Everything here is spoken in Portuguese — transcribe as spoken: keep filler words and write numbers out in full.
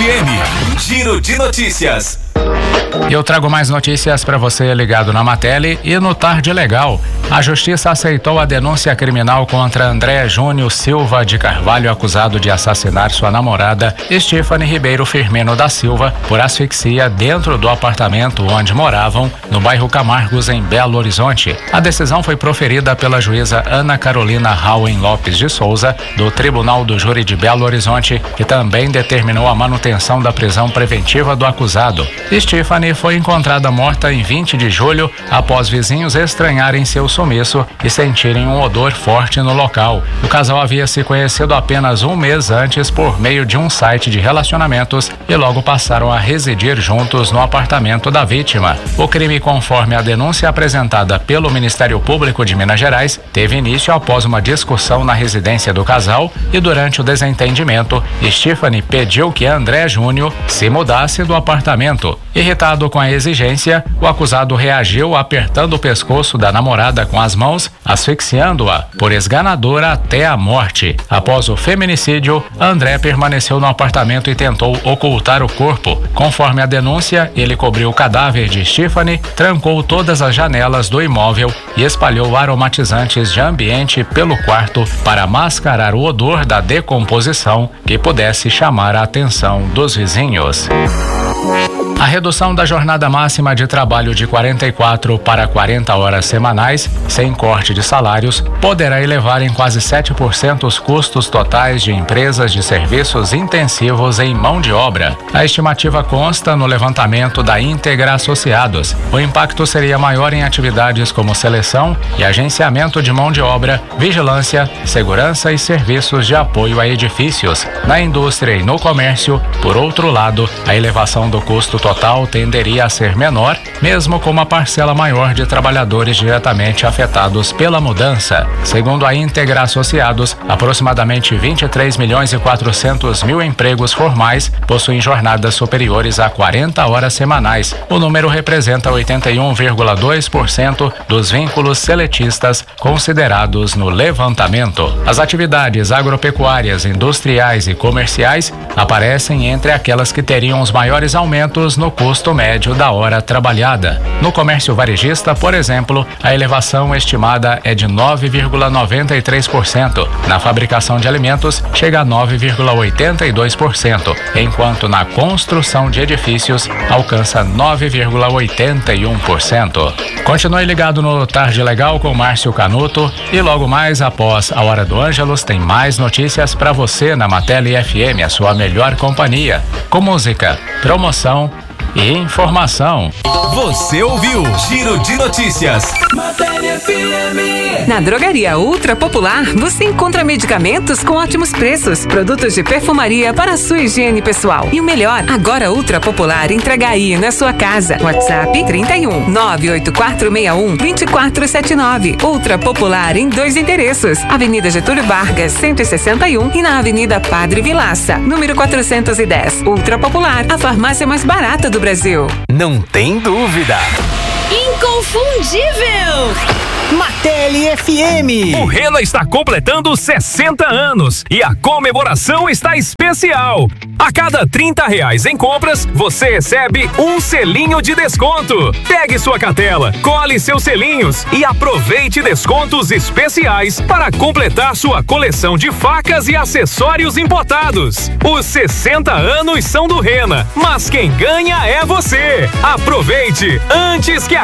M. Giro de notícias. Eu trago mais notícias para você ligado na Matele e no Tarde Legal. A Justiça aceitou a denúncia criminal contra André Júnior Silva de Carvalho, acusado de assassinar sua namorada, Stephanie Ribeiro Firmino da Silva, por asfixia dentro do apartamento onde moravam, no bairro Camargos, em Belo Horizonte. A decisão foi proferida pela juíza Ana Carolina Rauen Lopes de Souza, do Tribunal do Júri de Belo Horizonte, que também determinou a manutenção da prisão preventiva do acusado. Stephanie foi encontrada morta em vinte de julho, após vizinhos estranharem seu sumiço e sentirem um odor forte no local. O casal havia se conhecido apenas um mês antes por meio de um site de relacionamentos e logo passaram a residir juntos no apartamento da vítima. O crime, conforme a denúncia apresentada pelo Ministério Público de Minas Gerais, teve início após uma discussão na residência do casal e, durante o desentendimento, Stephanie pediu que André Júnior se mudasse do apartamento. Irritado com a exigência, o acusado reagiu apertando o pescoço da namorada com as mãos, asfixiando-a por esganador até a morte. Após o feminicídio, André permaneceu no apartamento e tentou ocultar o corpo. Conforme a denúncia, ele cobriu o cadáver de Stephanie, trancou todas as janelas do imóvel e espalhou aromatizantes de ambiente pelo quarto para mascarar o odor da decomposição que pudesse chamar a atenção dos vizinhos. A redução da jornada máxima de trabalho de quarenta e quatro para quarenta horas semanais, sem corte de salários, poderá elevar em quase sete por cento os custos totais de empresas de serviços intensivos em mão de obra. A estimativa consta no levantamento da Íntegra Associados. O impacto seria maior em atividades como seleção e agenciamento de mão de obra, vigilância, segurança e serviços de apoio a edifícios. Na indústria e no comércio, por outro lado, a elevação do custo total tenderia a ser menor, mesmo com uma parcela maior de trabalhadores diretamente afetados pela mudança. Segundo a Íntegra Associados, aproximadamente vinte e três milhões e quatrocentos mil empregos formais possuem jornadas superiores a quarenta horas semanais. O número representa oitenta e um vírgula dois por cento dos vínculos seletistas considerados no levantamento. As atividades agropecuárias, industriais e comerciais aparecem entre aquelas que teriam os maiores aumentos no custo médio da hora trabalhada. No comércio varejista, por exemplo, a elevação estimada é de nove vírgula noventa e três por cento. Na fabricação de alimentos, chega a nove vírgula oitenta e dois por cento, enquanto na construção de edifícios alcança nove vírgula oitenta e um por cento. Continue ligado no Tarde Legal com Márcio Canuto e logo mais após a Hora do Ângelus tem mais notícias para você na Matele F M, a sua melhor companhia, com música, promoção e informação. Você ouviu Giro de Notícias. Matele F M. Na Drogaria Ultra Popular, você encontra medicamentos com ótimos preços, produtos de perfumaria para a sua higiene pessoal. E o melhor, agora Ultra Popular entrega aí na sua casa. WhatsApp trinta e um, nove oito quatro seis um, dois quatro sete nove. Ultra Popular em dois endereços: Avenida Getúlio Vargas, cento e sessenta e um e na Avenida Padre Vilaça, número quatrocentos e dez. Ultra Popular, a farmácia mais barata do Brasil. Não tem dúvida. Inconfundível! Matele F M. O Rena está completando sessenta anos e a comemoração está especial. A cada trinta reais em compras, você recebe um selinho de desconto. Pegue sua cartela, cole seus selinhos e aproveite descontos especiais para completar sua coleção de facas e acessórios importados. Os sessenta anos são do Rena, mas quem ganha é você. Aproveite antes que a